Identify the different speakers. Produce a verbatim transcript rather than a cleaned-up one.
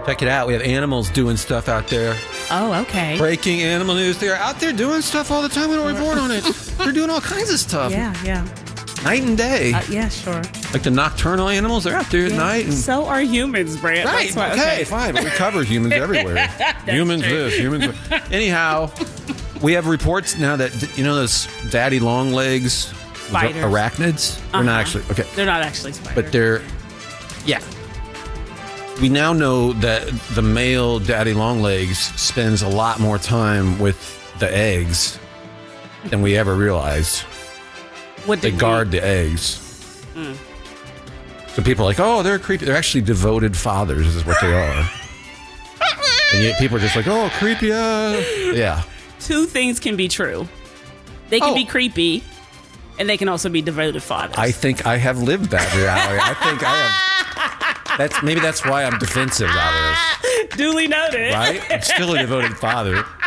Speaker 1: Check it out. We have animals doing stuff out there.
Speaker 2: Oh, okay.
Speaker 1: Breaking animal news. They're out there doing stuff all the time. We don't report on it. They're doing all kinds of stuff.
Speaker 2: Yeah, yeah.
Speaker 1: Night and day.
Speaker 2: Uh, yeah, sure.
Speaker 1: Like the nocturnal animals, they're out there at
Speaker 2: Yeah.
Speaker 1: night. And
Speaker 2: So are humans, Brant.
Speaker 1: right.
Speaker 2: That's why-
Speaker 1: okay, fine. But we cover humans everywhere. humans
Speaker 2: true.
Speaker 1: this, humans that. Anyhow, we have reports now that, you know, those daddy long legs,
Speaker 2: Spiders.
Speaker 1: arachnids? They're
Speaker 2: Uh-huh.
Speaker 1: not actually, okay.
Speaker 2: They're not actually spiders.
Speaker 1: But they're, yeah. We now know that the male daddy longlegs spends a lot more time with the eggs than we ever realized.
Speaker 2: what
Speaker 1: They
Speaker 2: did
Speaker 1: guard
Speaker 2: we-
Speaker 1: the eggs. So people are like, oh, they're creepy. They're actually devoted fathers is what they are. And yet people are just like, oh, creepy. Uh. Yeah.
Speaker 2: Two things can be true. They can
Speaker 1: Oh.
Speaker 2: be creepy, and they can also be devoted fathers.
Speaker 1: I think I have lived that reality. I think I have. That's maybe that's why I'm defensive about it,
Speaker 2: Duly noted.
Speaker 1: right? I'm still a devoted father.